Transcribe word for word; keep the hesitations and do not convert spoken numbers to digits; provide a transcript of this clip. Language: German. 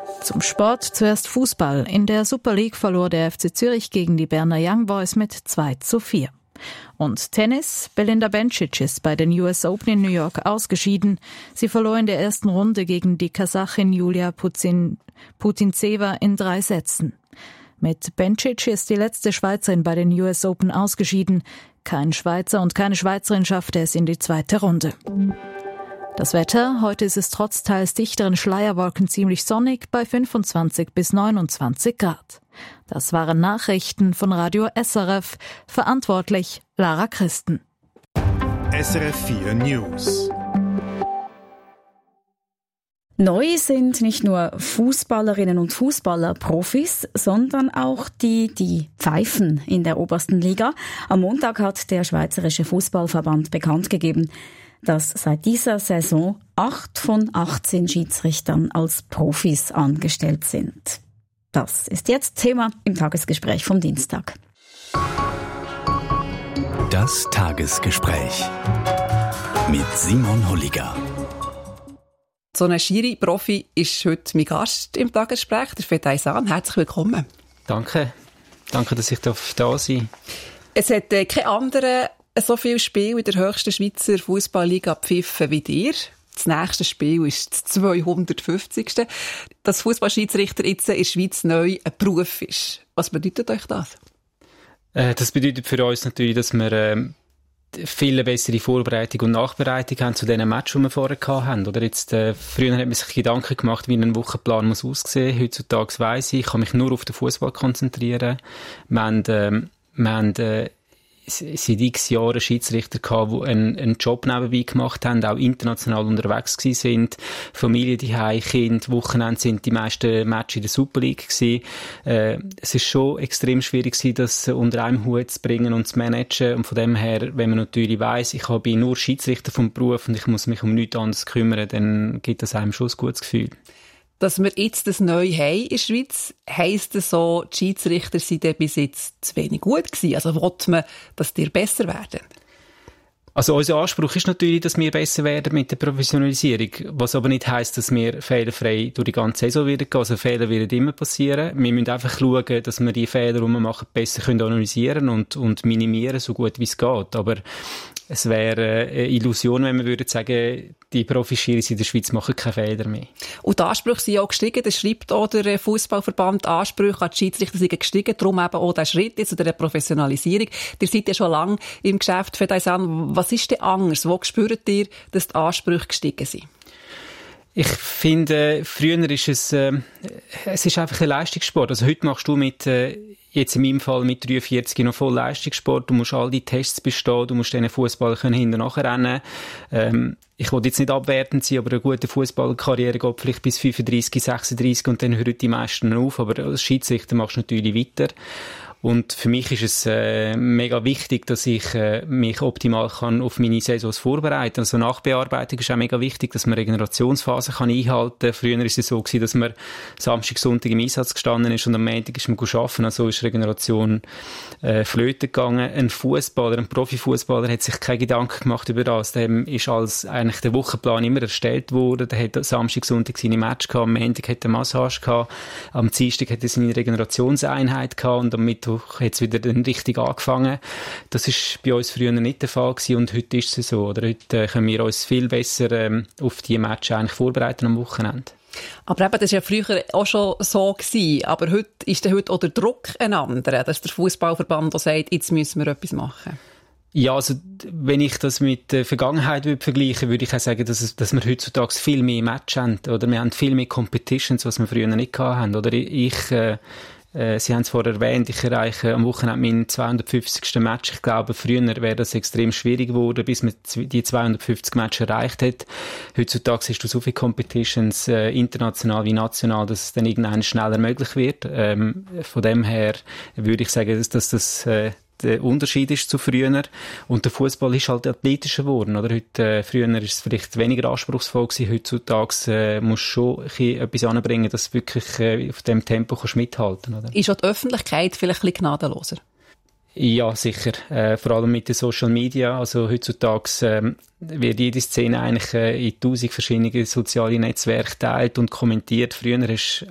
Zum Sport zuerst Fußball. In der Super League verlor der F C Zürich gegen die Berner Young Boys mit zwei zu vier. Und Tennis. Belinda Bencic ist bei den U S Open in New York ausgeschieden. Sie verlor in der ersten Runde gegen die Kasachin Julia Putin, Putintseva in drei Sätzen. Mit Bencic ist die letzte Schweizerin bei den U S Open ausgeschieden. Kein Schweizer und keine Schweizerin schaffte es in die zweite Runde. Das Wetter. Heute ist es trotz teils dichteren Schleierwolken ziemlich sonnig bei fünfundzwanzig bis neunundzwanzig Grad. Das waren Nachrichten von Radio S R F. Verantwortlich Lara Christen. S R F vier News. Neu sind nicht nur Fußballerinnen und Fußballer Profis, sondern auch die, die pfeifen in der obersten Liga. Am Montag hat der Schweizerische Fußballverband bekannt gegeben, dass seit dieser Saison acht von achtzehn Schiedsrichtern als Profis angestellt sind. Das ist jetzt Thema im Tagesgespräch vom Dienstag. Das Tagesgespräch mit Simon Holliger. So ein Schiri-Profi ist heute mein Gast im Tagesgespräch, der Fedai San. Herzlich willkommen. Danke. Danke, dass ich da sein darf. Es hat äh, kein anderer so viel Spiel in der höchsten Schweizer Fußballliga gepfiffen wie dir. Das nächste Spiel ist das zweihundertfünfzigste Dass Fußballschiedsrichter jetzt in der Schweiz neu ein Beruf ist. Was bedeutet euch das? Äh, das bedeutet für uns natürlich, dass wir äh, viel bessere Vorbereitung und Nachbereitung haben zu den Matches, die wir vorher hatten. Oder jetzt, äh, früher hat man sich Gedanken gemacht, wie ein Wochenplan muss aussehen. Heutzutage weiss ich, ich kann mich nur auf den Fußball konzentrieren. Wir haben, äh, wir haben äh, seit x Jahren Schiedsrichter gehabt, die einen, einen Job nebenbei gemacht haben, auch international unterwegs gewesen sind. Familie daheim, Kinder, Wochenende sind die meisten Matches in der Super League gewesen. Äh, es ist schon extrem schwierig gewesen, das unter einem Hut zu bringen und zu managen. Und von dem her, wenn man natürlich weiss, ich bin nur Schiedsrichter vom Beruf und ich muss mich um nichts anderes kümmern, dann gibt das einem schon ein gutes Gefühl. Dass wir jetzt das neu haben in der Schweiz, heisst das so, die Schiedsrichter sind bis jetzt zu wenig gut gewesen? Also will man, dass die besser werden? Also unser Anspruch ist natürlich, dass wir besser werden mit der Professionalisierung, was aber nicht heisst, dass wir fehlerfrei durch die ganze Saison wieder gehen. Also Fehler werden immer passieren. Wir müssen einfach schauen, dass wir die Fehler, die wir machen, besser analysieren und, und minimieren, so gut wie es geht. Aber es wäre eine Illusion, wenn wir würden sagen, die Profischiris in der Schweiz machen keine Fehler mehr. Und die Ansprüche sind auch gestiegen. Das schreibt auch der Fußballverband. Ansprüche an die Schiedsrichter sind gestiegen. Darum eben auch der Schritt jetzt zu der Professionalisierung. Ihr seid ja schon lange im Geschäft. Fedai San, was ist denn anders? Wo spürt ihr, dass die Ansprüche gestiegen sind? Ich finde, früher ist es, äh, es ist einfach ein Leistungssport. Also heute machst du mit, äh, jetzt in meinem Fall mit dreiundvierzig noch voll Leistungssport. Du musst all die Tests bestehen, du musst diesen Fußball hinten nachrennen. Ähm, ich will jetzt nicht abwertend sein, aber eine gute Fußballkarriere geht vielleicht bis fünfunddreissig, sechsunddreissig und dann hören die meisten auf. Aber als Schiedsrichter machst du natürlich weiter. Und für mich ist es äh, mega wichtig, dass ich äh, mich optimal kann auf meine Saisons vorbereiten. Also Nachbearbeitung ist auch mega wichtig, dass man Regenerationsphasen kann einhalten kann. Früher ist es so gewesen, dass man Samstag, Sonntag im Einsatz gestanden ist und am Montag ist man arbeiten. Also ist Regeneration äh, flöten gegangen. Ein Fußballer, ein Profifußballer hat sich keine Gedanken gemacht über das. Dem ist als eigentlich der Wochenplan immer erstellt worden. Der hat Samstag, Sonntag seine Match gehabt, am Montag hat er Massage gehabt, am Dienstag hat er seine Regenerationseinheit gehabt und am Mittwoch hat es wieder dann richtig angefangen. Das ist bei uns früher nicht der Fall gewesen und heute ist es so. Oder heute können wir uns viel besser ähm, auf die Matches eigentlich vorbereiten am Wochenende. Aber eben, das war ja früher auch schon so gewesen. Aber heute ist dann heute auch der Druck ein anderer, dass der Fußballverband sagt, jetzt müssen wir etwas machen. Ja, also wenn ich das mit der Vergangenheit würde vergleichen, würde ich auch sagen, dass, es, dass wir heutzutage viel mehr Matches haben. Oder wir haben viel mehr Competitions, was wir früher nicht hatten. Oder ich... Äh, Sie haben es vorher erwähnt, ich erreiche am Wochenende meinen zweihundertfünfzigsten Match. Ich glaube, früher wäre das extrem schwierig geworden, bis man die zweihundertfünfzig Matches erreicht hat. Heutzutage hast du so viele Competitions, äh, international wie national, dass es dann irgendwann schneller möglich wird. Ähm, von dem her würde ich sagen, dass, dass das äh, der Unterschied ist zu früher. Und der Fußball ist halt athletischer geworden, oder? Heute, äh, früher ist es vielleicht weniger anspruchsvoll gewesen. Heutzutage äh, musst du schon etwas anbringen, dass du wirklich äh, auf dem Tempo kannst mithalten, oder? Ist auch die Öffentlichkeit vielleicht ein bisschen gnadenloser? Ja, sicher. Äh, vor allem mit den Social Media. Also heutzutage ähm, wird jede Szene eigentlich äh, in tausend verschiedene soziale Netzwerke geteilt und kommentiert. Früher hast